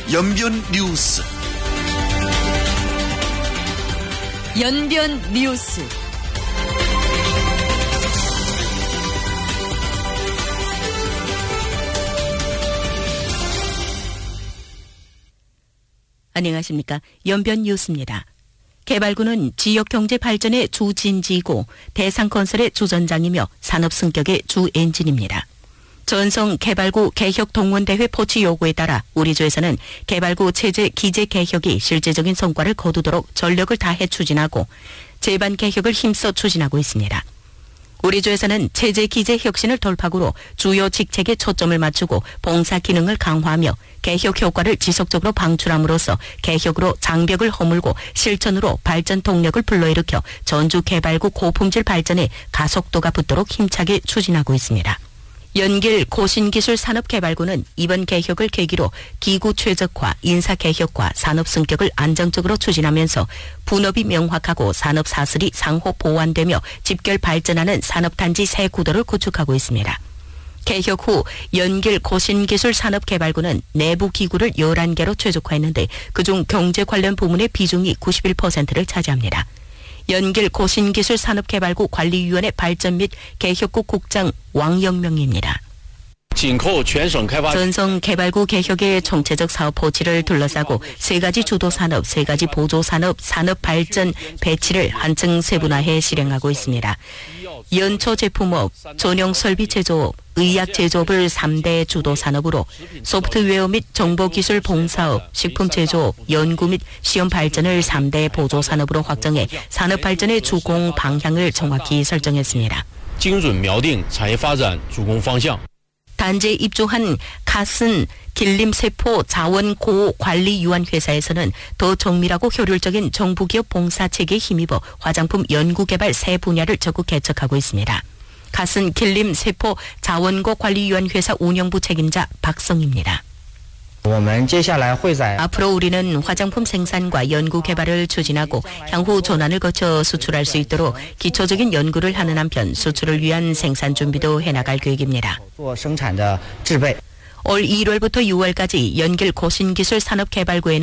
연변 뉴스. 연변 뉴스. 안녕하십니까. 연변 뉴스입니다. 개발구는 지역경제 발전의 주진지이고 대상건설의 주전장이며 산업승격의 주엔진입니다. 전성 개발구 개혁동원대회 포치 요구에 따라 우리 주에서는 개발구 체제 기재 개혁이 실제적인 성과를 거두도록 전력을 다해 추진하고 제반 개혁을 힘써 추진하고 있습니다. 우리 주에서는 체제 기재 혁신을 돌파구로 주요 직책에 초점을 맞추고 봉사 기능을 강화하며 개혁 효과를 지속적으로 방출함으로써 개혁으로 장벽을 허물고 실천으로 발전 동력을 불러일으켜 전주 개발구 고품질 발전에 가속도가 붙도록 힘차게 추진하고 있습니다. 연길 고신기술산업개발구는 이번 개혁을 계기로 기구 최적화, 인사개혁과 산업승격을 안정적으로 추진하면서 분업이 명확하고 산업사슬이 상호 보완되며 집결 발전하는 산업단지 새 구도를 구축하고 있습니다. 개혁 후 연길 고신기술산업개발구는 내부 기구를 11개로 최적화했는데 그중 경제 관련 부문의 비중이 91%를 차지합니다. 연길 고신기술산업개발구 관리위원회 발전 및 개혁국 국장 왕영명입니다. 전성 개발구 개혁의 총체적 사업 포치를 둘러싸고 세 가지 주도 산업, 세 가지 보조 산업, 산업 발전 배치를 한층 세분화해 실행하고 있습니다. 연초 제품업, 전용 설비 제조업, 의약 제조업을 3대 주도 산업으로 소프트웨어 및 정보기술 봉사업, 식품 제조업, 연구 및 시험 발전을 3대 보조 산업으로 확정해 산업 발전의 주공 방향을 정확히 설정했습니다. 단지에 입주한 카슨 길림세포 자원고관리유한회사에서는 더 정밀하고 효율적인 정부기업 봉사체계에 힘입어 화장품 연구개발 새 분야를 적극 개척하고 있습니다. 카슨 길림세포 자원고관리유한회사 운영부 책임자 박성입니다. 앞으로 우리는 화장품 생산과 연구 개발을 추진하고 향후 전환을 거쳐 수출할 수 있도록 기초적인 연구를 하는 한편 수출을 위한 생산 준비도 해나갈 계획입니다. 올 1월부터 6월까지 연길 고신기술산업개발구에는